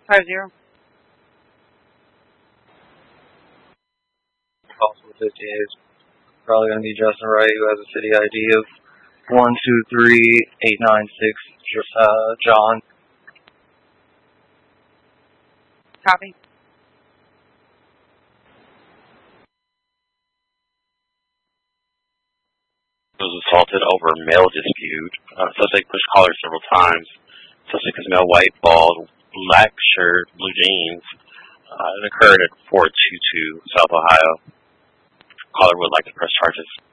5-0. Possible 58 is probably going to be Justin Wright, who has a city ID of 123896. John. Copy. Was assaulted over male dispute. Suspect pushed caller several times. Suspect is male, white, bald, black shirt, blue jeans. It occurred at 422 South Ohio. Caller would like to press charges.